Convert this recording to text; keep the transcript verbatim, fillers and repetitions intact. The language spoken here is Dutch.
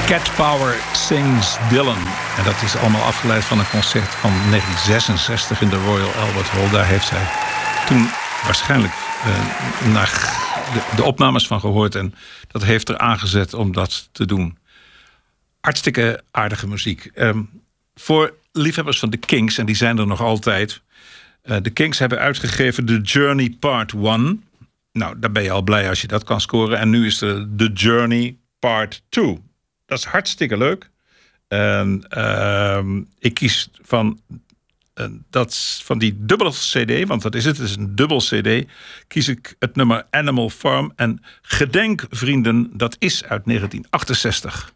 Cat Power Sings Dylan. En dat is allemaal afgeleid van een concert van negentien zesenzestig in de Royal Albert Hall. Daar heeft zij toen waarschijnlijk uh, naar de, de opnames van gehoord. En dat heeft er aangezet om dat te doen. Hartstikke aardige muziek. Um, voor liefhebbers van de Kinks, en die zijn er nog altijd. Uh, de Kinks hebben uitgegeven The Journey Part één. Nou, daar ben je al blij als je dat kan scoren. En nu is er The Journey Part twee. Dat is hartstikke leuk. En uh, ik kies van, uh, dat, van die dubbele cd, want dat is het, het is een dubbel cd, kies ik het nummer Animal Farm. En gedenk, vrienden, dat is uit negentien achtenzestig.